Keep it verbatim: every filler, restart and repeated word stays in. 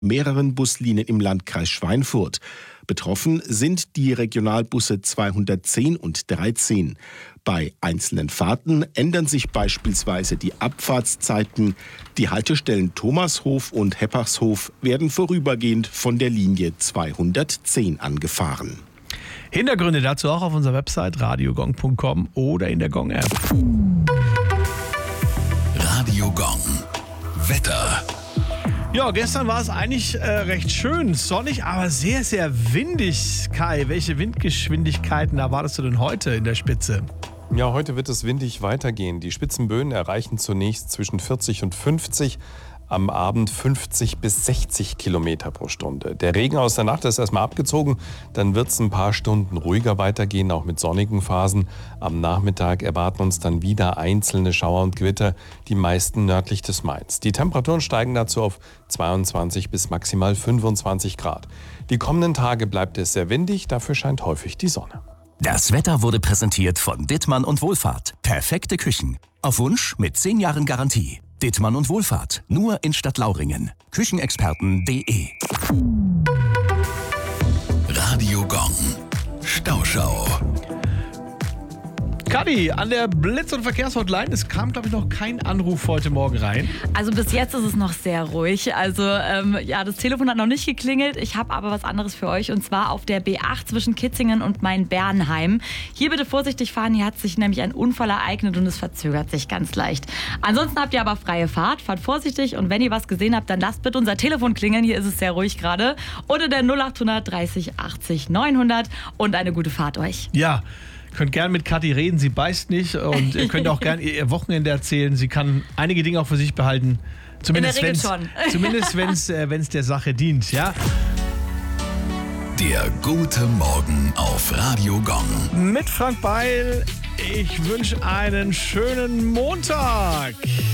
mehreren Buslinien im Landkreis Schweinfurt. Betroffen sind die Regionalbusse zweihundertzehn und dreizehn. Bei einzelnen Fahrten ändern sich beispielsweise die Abfahrtszeiten. Die Haltestellen Thomashof und Heppachshof werden vorübergehend von der Linie zweihundertzehn angefahren. Hintergründe dazu auch auf unserer Website radiogong punkt com oder in der Gong-App. Radio Gong. Wetter. Ja, gestern war es eigentlich äh, recht schön, sonnig, aber sehr, sehr windig. Kai, welche Windgeschwindigkeiten erwartest du denn heute in der Spitze? Ja, heute wird es windig weitergehen. Die Spitzenböen erreichen zunächst zwischen vierzig und fünfzig, am Abend fünfzig bis sechzig Kilometer pro Stunde. Der Regen aus der Nacht ist erstmal abgezogen, dann wird es ein paar Stunden ruhiger weitergehen, auch mit sonnigen Phasen. Am Nachmittag erwarten uns dann wieder einzelne Schauer und Gewitter, die meisten nördlich des Mains. Die Temperaturen steigen dazu auf zweiundzwanzig bis maximal fünfundzwanzig Grad. Die kommenden Tage bleibt es sehr windig, dafür scheint häufig die Sonne. Das Wetter wurde präsentiert von Dittmann und Wohlfahrt. Perfekte Küchen. Auf Wunsch mit zehn Jahren Garantie. Dittmann und Wohlfahrt. Nur in Stadtlauringen. Küchenexperten punkt de. Radio Gong. Stauschau. Kadi, an der Blitz- und Verkehrshotline, es kam, glaube ich, noch kein Anruf heute Morgen rein. Also bis jetzt ist es noch sehr ruhig. Also ähm, ja, das Telefon hat noch nicht geklingelt. Ich habe aber was anderes für euch, und zwar auf der B acht zwischen Kitzingen und Main-Bernheim. Hier bitte vorsichtig fahren, hier hat sich nämlich ein Unfall ereignet und es verzögert sich ganz leicht. Ansonsten habt ihr aber freie Fahrt, fahrt vorsichtig, und wenn ihr was gesehen habt, dann lasst bitte unser Telefon klingeln. Hier ist es sehr ruhig gerade. Oder der null acht hundert dreißig achtzig neunhundert, und eine gute Fahrt euch. Ja. Könnt gerne mit Kathi reden, sie beißt nicht, und ihr könnt auch gerne ihr Wochenende erzählen. Sie kann einige Dinge auch für sich behalten. Zumindest wenn es zumindest wenn's, äh, wenn's der Sache dient, ja? Der gute Morgen auf Radio Gong. Mit Frank Beil. Ich wünsche einen schönen Montag.